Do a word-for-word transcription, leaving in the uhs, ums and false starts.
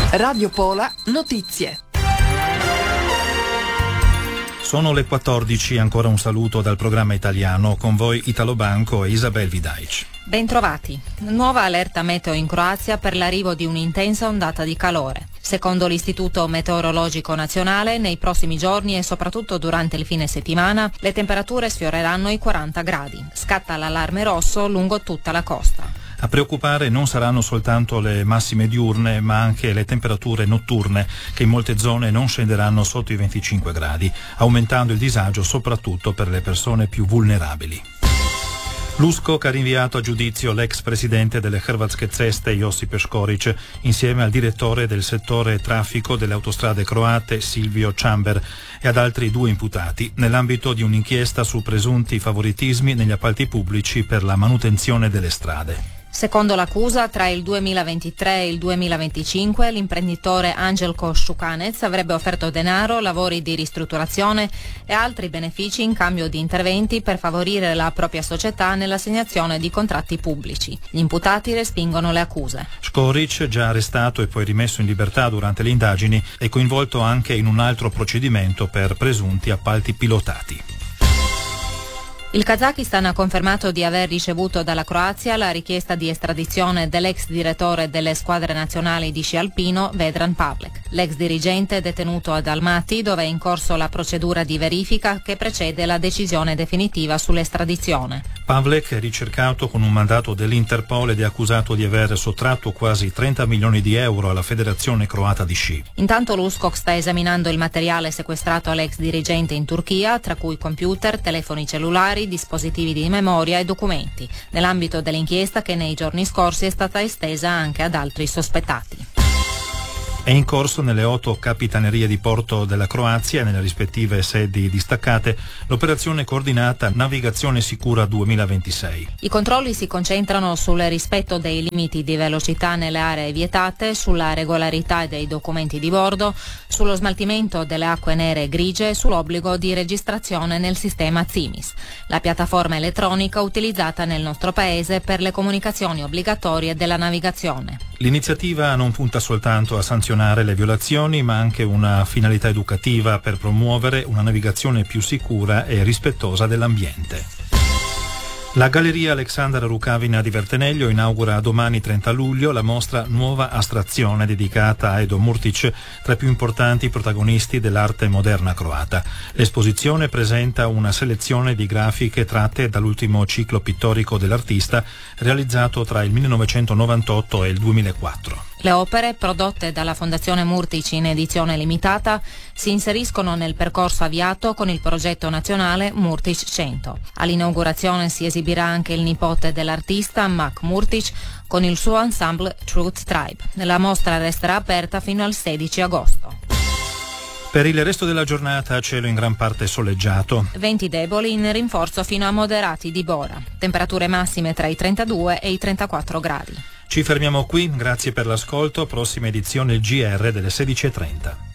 Radio Pola Notizie. Sono le quattordici, ancora un saluto dal programma italiano, con voi Italo Banco e Isabel Vidaic. Bentrovati. Nuova allerta meteo in Croazia per l'arrivo di un'intensa ondata di calore. Secondo l'Istituto Meteorologico Nazionale, nei prossimi giorni e soprattutto durante il fine settimana, le temperature sfioreranno i quaranta gradi. Scatta l'allarme rosso lungo tutta la costa. A preoccupare non saranno soltanto le massime diurne, ma anche le temperature notturne, che in molte zone non scenderanno sotto i venticinque gradi, aumentando il disagio soprattutto per le persone più vulnerabili. L'U S C O C ha rinviato a giudizio l'ex presidente delle Hrvatske ceste Josip Škorić insieme al direttore del settore traffico delle autostrade croate Silvio Čamber e ad altri due imputati nell'ambito di un'inchiesta su presunti favoritismi negli appalti pubblici per la manutenzione delle strade. Secondo l'accusa, tra il duemilaventitré e il duemilaventicinque l'imprenditore Anđelko Šukanec avrebbe offerto denaro, lavori di ristrutturazione e altri benefici in cambio di interventi per favorire la propria società nell'assegnazione di contratti pubblici. Gli imputati respingono le accuse. Škorić, già arrestato e poi rimesso in libertà durante le indagini, è coinvolto anche in un altro procedimento per presunti appalti pilotati. Il Kazakistan ha confermato di aver ricevuto dalla Croazia la richiesta di estradizione dell'ex direttore delle squadre nazionali di sci alpino Vedran Pavlek. L'ex dirigente è detenuto ad Almaty, dove è in corso la procedura di verifica che precede la decisione definitiva sull'estradizione. Pavlek è ricercato con un mandato dell'Interpol ed è accusato di aver sottratto quasi trenta milioni di euro alla Federazione Croata di Sci. Intanto l'U S C O C sta esaminando il materiale sequestrato all'ex dirigente in Turchia, tra cui computer, telefoni cellulari, dispositivi di memoria e documenti, nell'ambito dell'inchiesta che nei giorni scorsi è stata estesa anche ad altri sospettati. È in corso nelle otto capitanerie di porto della Croazia e nelle rispettive sedi distaccate l'operazione coordinata Navigazione Sicura duemilaventisei. I controlli si concentrano sul rispetto dei limiti di velocità nelle aree vietate, sulla regolarità dei documenti di bordo, sullo smaltimento delle acque nere e grigie e sull'obbligo di registrazione nel sistema Z I M I S, la piattaforma elettronica utilizzata nel nostro paese per le comunicazioni obbligatorie della navigazione. L'iniziativa non punta soltanto a sanzionare le violazioni, ma anche una finalità educativa per promuovere una navigazione più sicura e rispettosa dell'ambiente. La Galleria Aleksandar Rukavina di Verteneglio inaugura domani trenta luglio la mostra Nuova Astrazione dedicata a Edo Murtić, tra i più importanti protagonisti dell'arte moderna croata. L'esposizione presenta una selezione di grafiche tratte dall'ultimo ciclo pittorico dell'artista realizzato tra il millenovecentonovantotto e il duemilaquattro. Le opere, prodotte dalla Fondazione Murtić in edizione limitata, si inseriscono nel percorso avviato con il progetto nazionale Murtić cento. All'inaugurazione si esibirà anche il nipote dell'artista, Mak Murtić, con il suo ensemble Truth Tribe. La mostra resterà aperta fino al sedici agosto. Per il resto della giornata cielo in gran parte soleggiato. Venti deboli in rinforzo fino a moderati di Bora. Temperature massime tra i trentadue e i trentaquattro gradi. Ci fermiamo qui, grazie per l'ascolto, prossima edizione il G R delle sedici e trenta.